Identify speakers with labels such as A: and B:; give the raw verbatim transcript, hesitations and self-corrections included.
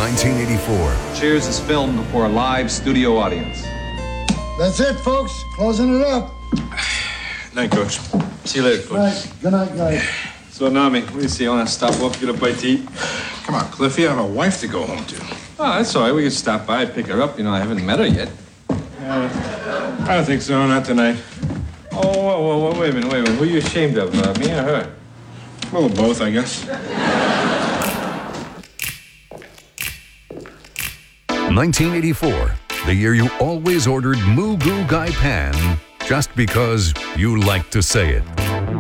A: nineteen eighty-four.
B: Cheers is filmed before a live studio audience.
C: That's it, folks. Closing it up.
B: Night, Coach. See you later, Coach.
C: Right. Good night, guys.
B: So, Nami, what do you say? You want to stop off, get a bite to eat?
D: Come on, Cliff, you have a wife to go home to.
B: Oh, that's all right. We can stop by, pick her up. You know, I haven't met her yet.
D: Uh, I don't think so, not tonight.
B: Oh, whoa, whoa, whoa, wait a minute, wait a minute. Who are you ashamed of, uh, me or her?
D: Well, both, I guess.
A: nineteen eighty-four, the year you always ordered Moo Goo Gai Pan just because you like to say it.